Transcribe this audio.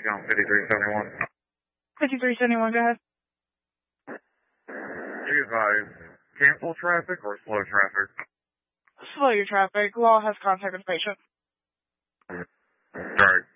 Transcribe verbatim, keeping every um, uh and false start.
account fifty-three seventy-one. fifty-three seventy-one, go ahead. Be advised, cancel traffic or slow traffic? Slow your traffic. Law has contact with patient. Sorry.